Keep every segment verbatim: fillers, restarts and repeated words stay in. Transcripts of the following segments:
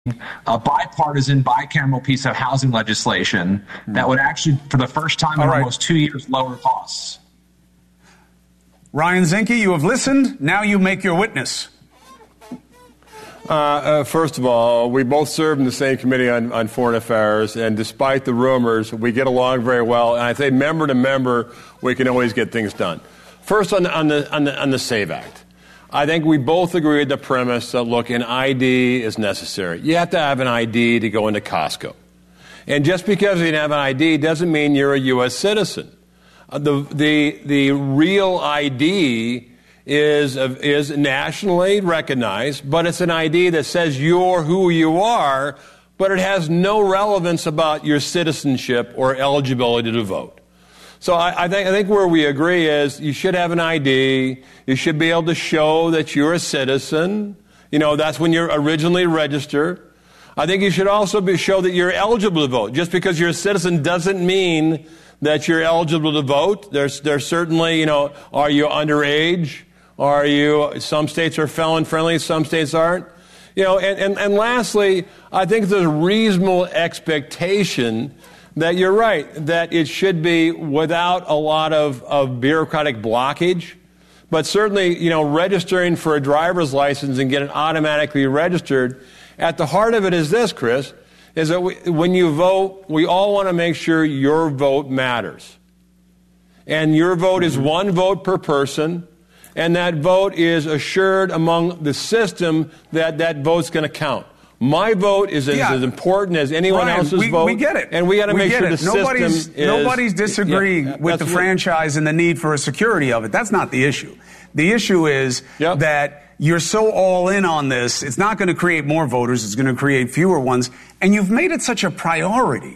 a bipartisan, bicameral piece of housing legislation that would actually, for the first time in right. almost two years, lower costs. Ryan Zinke, you have listened. Now you make your witness. Uh, uh, first of all, we both served in the same committee on, on foreign affairs, and despite the rumors, we get along very well. And I say member to member, we can always get things done. First, on the, on the, on the, on the SAVE Act. I think we both agree with the premise that, look, an I D is necessary. You have to have an I D to go into Costco. And just because you have an I D doesn't mean you're a U S citizen. Uh, the, the, the real I D is, uh, is nationally recognized, but it's an I D that says you're who you are, but it has no relevance about your citizenship or eligibility to vote. So I, I, think, I think where we agree is you should have an I D. You should be able to show that you're a citizen. You know, that's when you're originally registered. I think you should also be, show that you're eligible to vote. Just because you're a citizen doesn't mean that you're eligible to vote. There's, there's certainly, you know, are you underage? Are you, some states are felon friendly, some states aren't. You know, and, and, and lastly, I think there's a reasonable expectation that you're right, that it should be without a lot of, of bureaucratic blockage. But certainly, you know, registering for a driver's license and get it automatically registered, at the heart of it is this, Chris, is that we, when you vote, we all want to make sure your vote matters. And your vote is one vote per person, and that vote is assured among the system that that vote's going to count. My vote is as, yeah. as important as anyone Ryan, else's we, vote. We get it. And we got to make sure it. the nobody's, system is... Nobody's disagreeing yeah, with the franchise and the need for a security of it. That's not the issue. The issue is yep. that you're so all in on this, it's not going to create more voters, it's going to create fewer ones, and you've made it such a priority.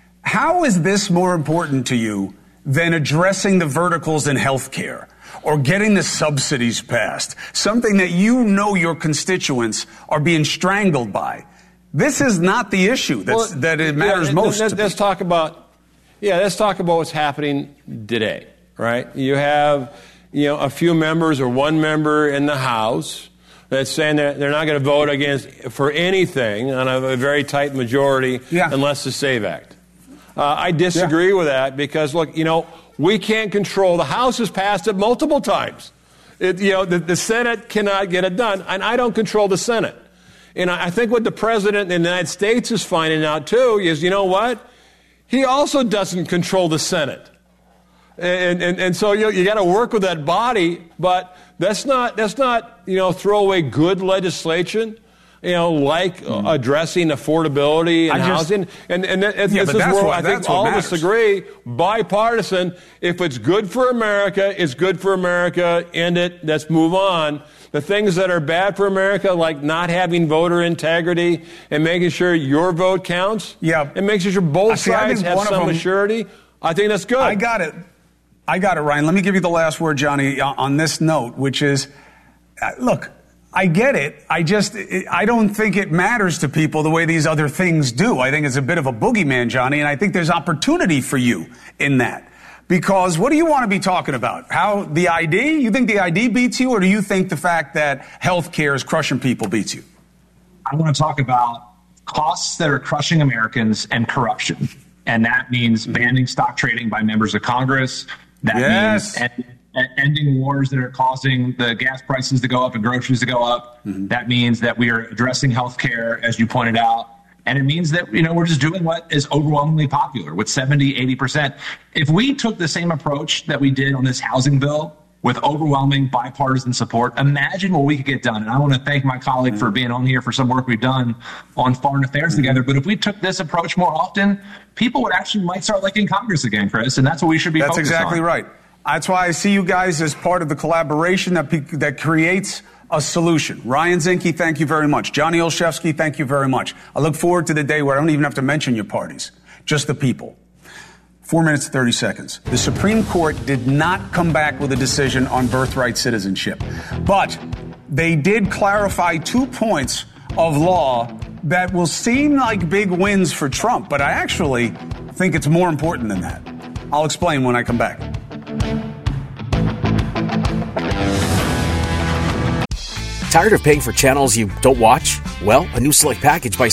How is this more important to you than addressing the verticals in health care? Or getting the subsidies passed, something that you know your constituents are being strangled by. This is not the issue that's, well, that it matters yeah, most. Let's, to let's talk about, yeah, let's talk about what's happening today, right? You have, you know, a few members or one member in the House that's saying that they're not going to vote against for anything on a, a very tight majority yeah. unless the SAVE Act. Uh, I disagree yeah. with that because, look, you know, we can't control. The House has passed it multiple times. It, you know, the, the Senate cannot get it done, and I don't control the Senate. And I, I think what the president in the United States is finding out, too, is, you know what? He also doesn't control the Senate. And, and, and so you, you got to work with that body, but that's not, that's not, you know, throw away good legislation. You know, like mm. addressing affordability and just, housing. And, and yeah, this is where what, I think all of us agree, bipartisan, if it's good for America, it's good for America, end it, let's move on. The things that are bad for America, like not having voter integrity and making sure your vote counts, yeah. and making sure both See, sides have some assurity, I think that's good. I got it. I got it, Ryan. Let me give you the last word, Johnny, on this note, which is, uh, look, I get it. I just, I don't think it matters to people the way these other things do. I think it's a bit of a boogeyman, Johnny, and I think there's opportunity for you in that. Because what do you want to be talking about? How the I D? You think the I D beats you, or do you think the fact that health care is crushing people beats you? I want to talk about costs that are crushing Americans and corruption. And that means banning stock trading by members of Congress. That yes. means ending wars that are causing the gas prices to go up and groceries to go up. Mm-hmm. That means that we are addressing health care, as you pointed out. And it means that, you know, we're just doing what is overwhelmingly popular with seventy, eighty percent. If we took the same approach that we did on this housing bill with overwhelming bipartisan support, imagine what we could get done. And I want to thank my colleague mm-hmm. for being on here for some work we've done on foreign affairs mm-hmm. together. But if we took this approach more often, people would actually might start liking Congress again, Chris. And that's what we should be that's focused on. That's exactly right. That's why I see you guys as part of the collaboration that that creates a solution. Ryan Zinke, thank you very much. Johnny Olszewski, thank you very much. I look forward to the day where I don't even have to mention your parties, just the people. Four minutes and thirty seconds. The Supreme Court did not come back with a decision on birthright citizenship, but they did clarify two points of law that will seem like big wins for Trump, but I actually think it's more important than that. I'll explain when I come back. Tired of paying for channels you don't watch? Well, a new select package by